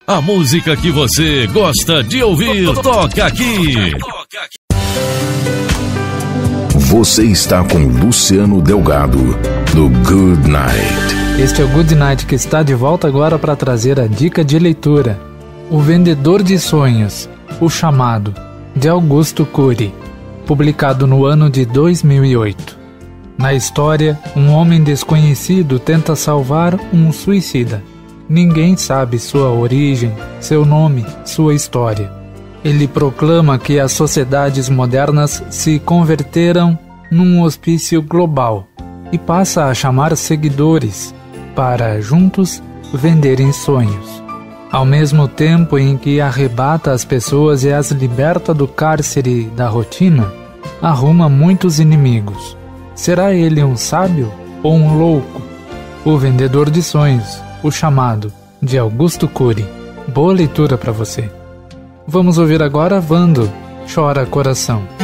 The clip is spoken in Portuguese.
A música que você gosta de ouvir, toca aqui. Você está com Luciano Delgado, do Good Night. Este é o Good Night, que está de volta agora para trazer a dica de leitura. O Vendedor de Sonhos, O Chamado, de Augusto Cury, publicado no ano de 2008. Na história, um homem desconhecido tenta salvar um suicida. Ninguém sabe sua origem, seu nome, sua história. Ele proclama que as sociedades modernas se converteram num hospício global e passa a chamar seguidores para, juntos, venderem sonhos. Ao mesmo tempo em que arrebata as pessoas e as liberta do cárcere da rotina, arruma muitos inimigos. Será ele um sábio ou um louco? O Vendedor de Sonhos, O Chamado, de Augusto Cury. Boa leitura para você. Vamos ouvir agora Vando, Chora Coração.